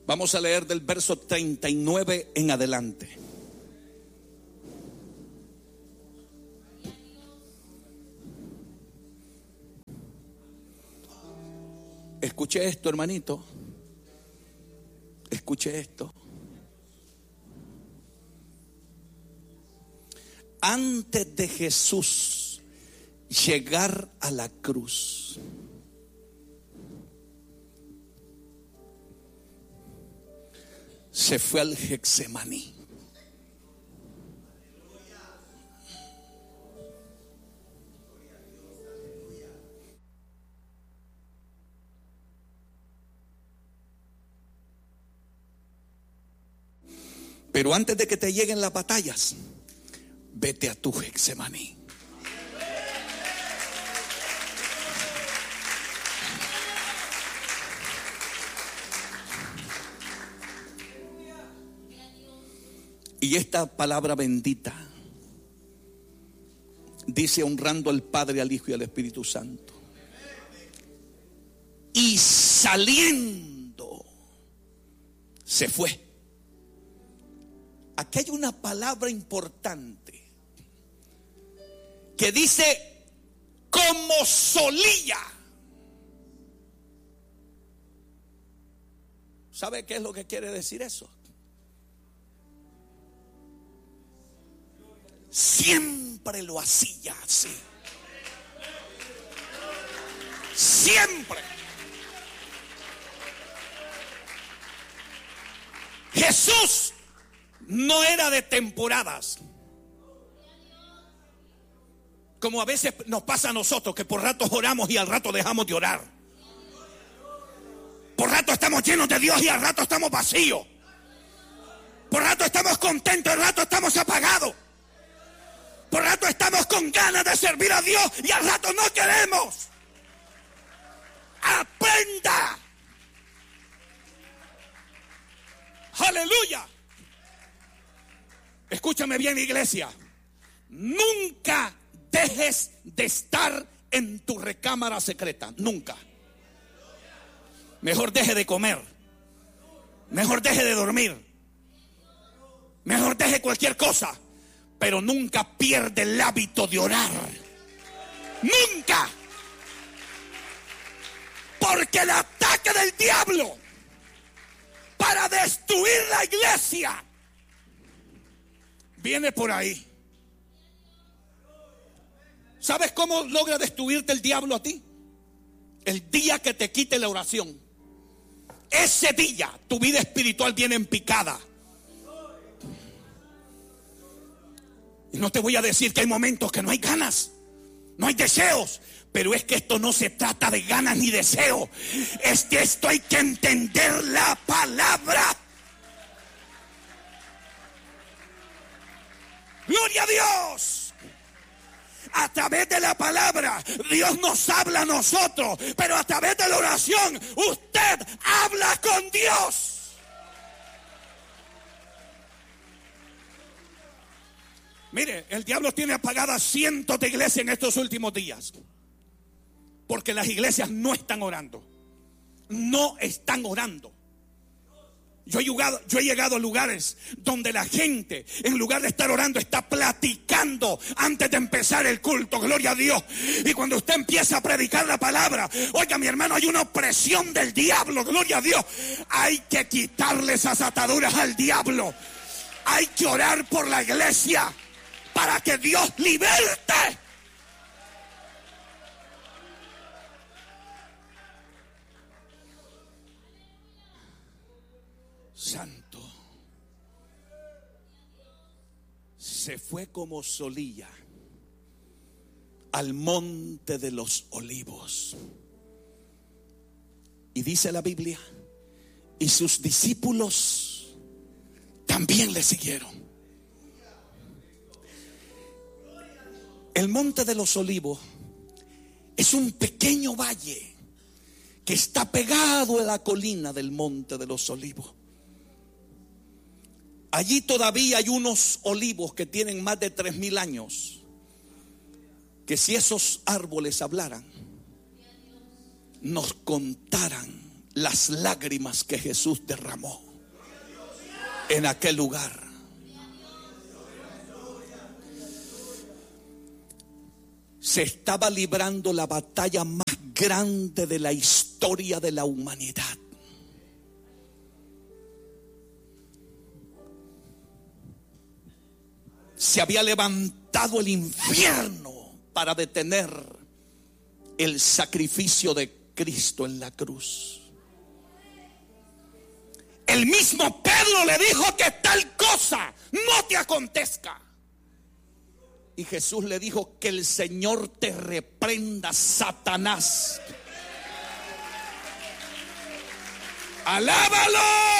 Vamos a leer del verso 39 en adelante. Escuche esto, hermanito. Escuche esto. Antes de Jesús llegar a la cruz, se fue al Getsemaní. Pero antes de que te lleguen las batallas, vete a tu Getsemaní. Y esta palabra bendita dice, honrando al Padre, al Hijo y al Espíritu Santo. Y saliendo, se fue. Aquí hay una palabra importante que dice, como solía. ¿Sabe qué es lo que quiere decir eso? Siempre lo hacía así. Siempre. Jesús no era de temporadas, como a veces nos pasa a nosotros, que por ratos oramos y al rato dejamos de orar. Por rato estamos llenos de Dios y al rato estamos vacíos. Por rato estamos contentos, al rato estamos apagados. Por rato estamos con ganas de servir a Dios y al rato no queremos. Aprenda. Aleluya. Escúchame bien, iglesia. Nunca dejes de estar en tu recámara secreta. Nunca. Mejor deje de comer. Mejor deje de dormir. Mejor deje cualquier cosa. Pero nunca pierde el hábito de orar. Nunca. Porque el ataque del diablo para destruir la iglesia viene por ahí. ¿Sabes cómo logra destruirte el diablo a ti? El día que te quite la oración. Ese día tu vida espiritual viene en picada. Y no te voy a decir que hay momentos que no hay ganas, no hay deseos, pero es que esto no se trata de ganas ni deseo. Es que esto hay que entender la palabra. Gloria a Dios. A través de la palabra Dios nos habla a nosotros, pero a través de la oración usted habla con Dios. Mire, el diablo tiene apagadas cientos de iglesias en estos últimos días, porque las iglesias no están orando. No están orando. Yo he llegado a lugares donde la gente, en lugar de estar orando, está platicando antes de empezar el culto. Gloria a Dios. Y cuando usted empieza a predicar la palabra, oiga, mi hermano, hay una opresión del diablo. Gloria a Dios. Hay que quitarle esas ataduras al diablo. Hay que orar por la iglesia para que Dios liberte. Santo. Se fue como solía al monte de los olivos. Y dice la Biblia, y sus discípulos también le siguieron. El monte de los olivos es un pequeño valle que está pegado a la colina del monte de los olivos. Allí todavía hay unos olivos que tienen más de 3,000 años, que si esos árboles hablaran, nos contaran las lágrimas que Jesús derramó en aquel lugar. Se estaba librando la batalla más grande de la historia de la humanidad. Se había levantado el infierno para detener el sacrificio de Cristo en la cruz. El mismo Pedro le dijo que tal cosa no te acontezca. Y Jesús le dijo: que el Señor te reprenda, Satanás. ¡Alábalo!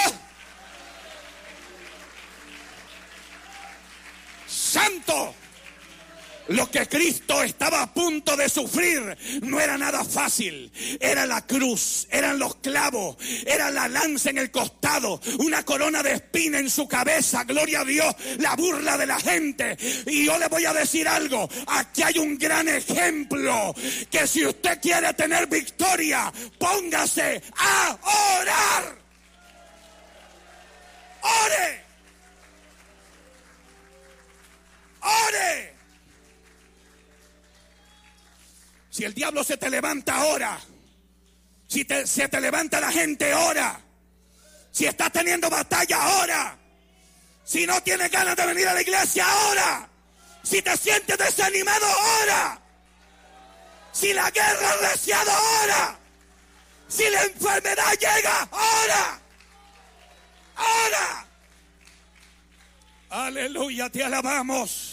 Santo. Lo que Cristo estaba a punto de sufrir no era nada fácil. Era la cruz, eran los clavos, era la lanza en el costado, una corona de espina en su cabeza, gloria a Dios, la burla de la gente. Y yo le voy a decir algo, aquí hay un gran ejemplo, que si usted quiere tener victoria, póngase a orar. ¡Ore! ¡Ore! Si el diablo se te levanta, ora. Si se te levanta la gente, ora. Si estás teniendo batalla, ora. Si no tienes ganas de venir a la iglesia, ora. Si te sientes desanimado, ora. Si la guerra ha arreciado, ora. Si la enfermedad llega, ora. Ora. Aleluya, te alabamos.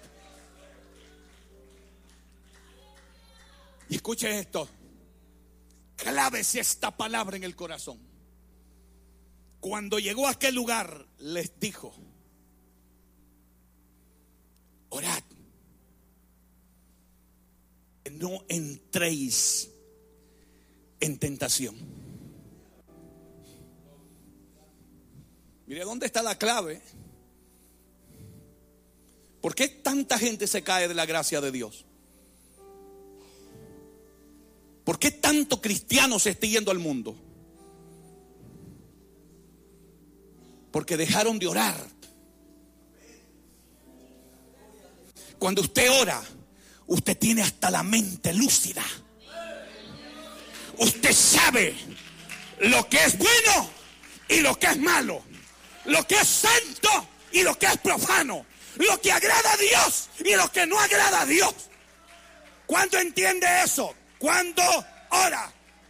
Y escuche esto, clávese esta palabra en el corazón. Cuando llegó a aquel lugar, les dijo: orad, no entréis en tentación. Mire dónde está la clave. ¿Por qué tanta gente se cae de la gracia de Dios? ¿Por qué tanto cristiano se está yendo al mundo? Porque dejaron de orar. Cuando usted ora, usted tiene hasta la mente lúcida. Usted sabe lo que es bueno y lo que es malo, lo que es santo y lo que es profano, lo que agrada a Dios y lo que no agrada a Dios. ¿Cuándo entiende eso? Cuando ora.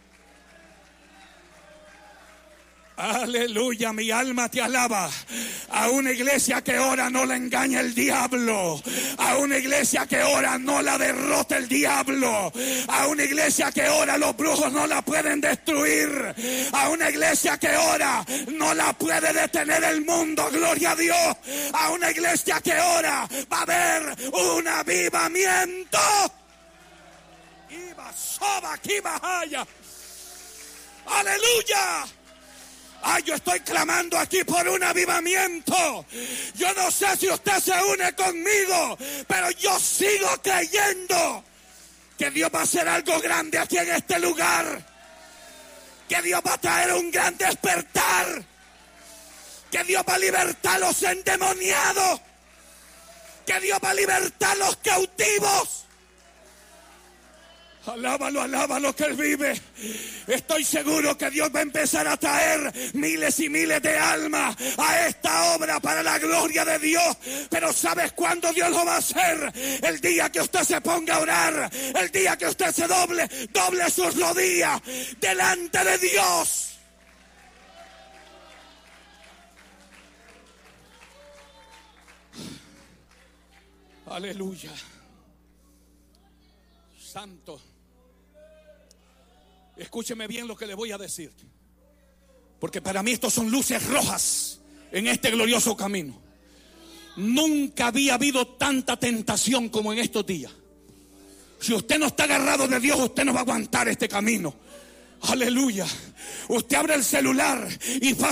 Aleluya, mi alma te alaba. A una iglesia que ora no la engaña el diablo. A una iglesia que ora no la derrota el diablo. A una iglesia que ora los brujos no la pueden destruir. A una iglesia que ora no la puede detener el mundo, gloria a Dios. A una iglesia que ora va a haber un avivamiento. Aleluya. Ay, yo estoy clamando aquí por un avivamiento. Yo no sé si usted se une conmigo, pero yo sigo creyendo que Dios va a hacer algo grande aquí en este lugar. Que Dios va a traer un gran despertar. Que Dios va a libertar a los endemoniados. Que Dios va a libertar a los cautivos. Alábalo, alábalo que Él vive. Estoy seguro que Dios va a empezar a traer miles y miles de almas a esta obra para la gloria de Dios. Pero ¿sabes cuándo Dios lo va a hacer? El día que usted se ponga a orar. El día que usted se doble sus rodillas delante de Dios. Aleluya. Santo. Escúcheme bien lo que le voy a decir, porque para mí estos son luces rojas en este glorioso camino. Nunca había habido tanta tentación como en estos días. Si usted no está agarrado de Dios, usted no va a aguantar este camino. Aleluya. Usted abre el celular y